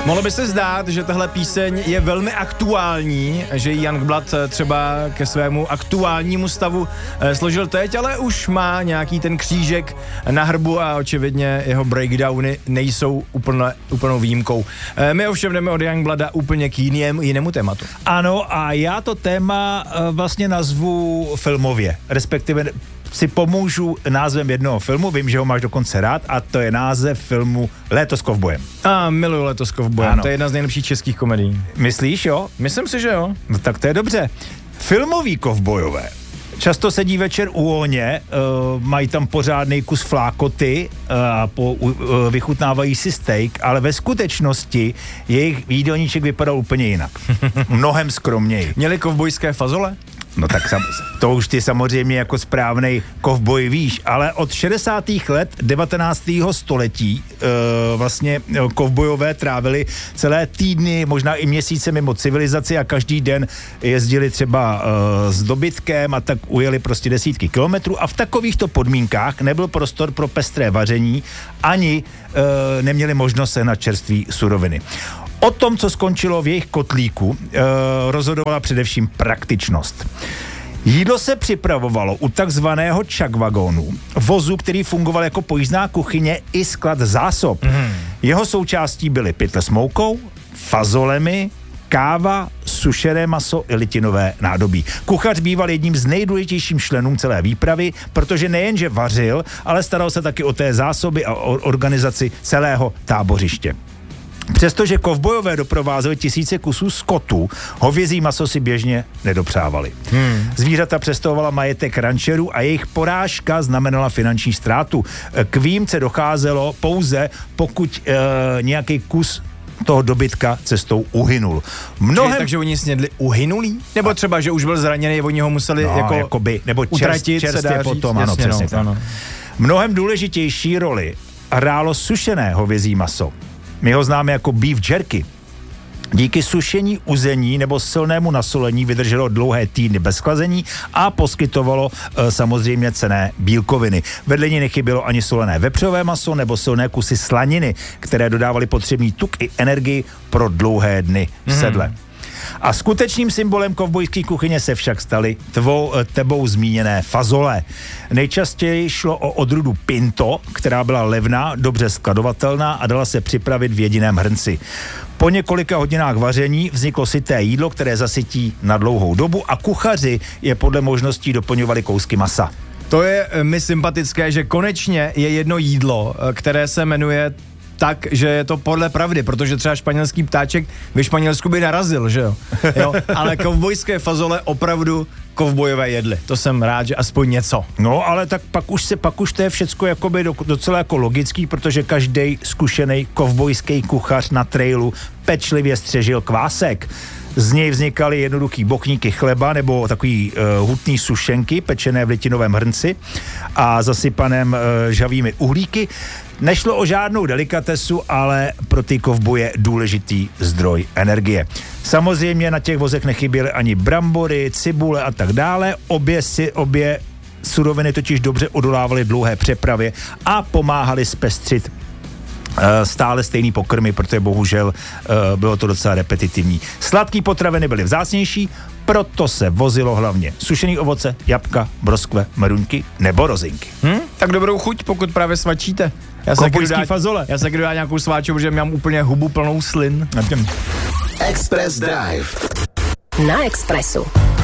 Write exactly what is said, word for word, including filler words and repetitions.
Mohlo by se zdát, že tahle píseň je velmi aktuální, že ji Youngblood třeba ke svému aktuálnímu stavu složil teď, ale už má nějaký ten křížek na hrbu a očividně jeho breakdowny nejsou úplne, úplnou výjimkou. My ovšem jdeme od Youngblooda úplně k jinému, jinému tématu. Ano, a já to téma vlastně nazvu filmově, respektive si pomůžu názvem jednoho filmu, vím, že ho máš dokonce rád, a to je název filmu Léto s kovbojem. A miluju Léto s kovbojem, ano. To je jedna z nejlepších českých komedií. Myslíš, jo? Myslím si, že jo. No tak to je dobře. Filmoví kovbojové často sedí večer u ohně, uh, mají tam pořádný kus flákoty a uh, po, uh, vychutnávají si steak, ale ve skutečnosti jejich jídelníček vypadal úplně jinak. Mnohem skromněji. Měli kovbojské fazole? No tak sam, to už ty samozřejmě jako správnej kovboj víš, ale od šedesátých let devatenáctého století e, vlastně kovbojové trávili celé týdny, možná i měsíce mimo civilizaci a každý den jezdili třeba e, s dobytkem a tak ujeli prostě desítky kilometrů a v takovýchto podmínkách nebyl prostor pro pestré vaření, ani e, neměli možnost sehnat čerství suroviny. O tom, co skončilo v jejich kotlíku, e, rozhodovala především praktičnost. Jídlo se připravovalo u takzvaného čak vagónu, vozu, který fungoval jako pojízdná kuchyně i sklad zásob. Mm. Jeho součástí byly pytle s moukou, fazolemi, káva, sušené maso i litinové nádobí. Kuchař býval jedním z nejdůležitějších členů celé výpravy, protože nejenže vařil, ale staral se taky o té zásoby a o organizaci celého tábořiště. Přestože kovbojové doprovázeli tisíce kusů skotu, hovězí maso si běžně nedopřávali. Hmm. Zvířata představovala majetek rančerů a jejich porážka znamenala finanční ztrátu. K výjimce docházelo pouze, pokud e, nějaký kus toho dobytka cestou uhynul. Mnohem... Čiže, takže oni snědli uhynulý? Nebo třeba, že už byl zraněný, oni ho museli no, jako jakoby, nebo utratit, čerst, čerstvě potom, ano, přesně no, tak. Ano. Mnohem důležitější roli hrálo sušené hovězí maso. My ho známe jako beef jerky. Díky sušení, uzení nebo silnému nasolení vydrželo dlouhé týdny bez chlazení a poskytovalo e, samozřejmě cenné bílkoviny. Vedle ní nechybělo ani solené vepřové maso nebo silné kusy slaniny, které dodávaly potřebný tuk i energii pro dlouhé dny v sedle. Mm. A skutečným symbolem kovbojské kuchyně se však staly tvou, tebou zmíněné fazole. Nejčastěji šlo o odrůdu pinto, která byla levná, dobře skladovatelná a dala se připravit v jediném hrnci. Po několika hodinách vaření vzniklo syté jídlo, které zasytí na dlouhou dobu a kuchaři je podle možností doplňovali kousky masa. To je mi sympatické, že konečně je jedno jídlo, které se jmenuje tak, že je to podle pravdy, protože třeba španělský ptáček ve Španělsku by narazil, že jo? jo? Ale kovbojské fazole opravdu kovbojové jedli. To jsem rád, že aspoň něco. No, ale tak pak už se, pak už to je všecko jakoby docela jako logický, protože každý zkušený kovbojský kuchař na trailu pečlivě střežil kvásek. Z něj vznikaly jednoduchý bokníky chleba nebo takový uh, hutný sušenky pečené v litinovém hrnci a zasypaném uh, žavými uhlíky. Nešlo o žádnou delikatesu, ale pro ty kovboje důležitý zdroj energie. Samozřejmě na těch vozech nechyběly ani brambory, cibule a tak dále. Obě si, obě suroviny totiž dobře odolávaly dlouhé přepravě a pomáhaly zpestřit stále stejný pokrmy, protože bohužel uh, bylo to docela repetitivní. Sladký potraviny byly vzácnější, proto se vozilo hlavně sušený ovoce, jabka, broskve, meruňky nebo rozinky. Hm? Tak dobrou chuť, pokud právě svačíte. Já se dát, fazole. Já se kdy dát nějakou sváču, protože mám úplně hubu plnou slin. Express Drive. Na Expressu.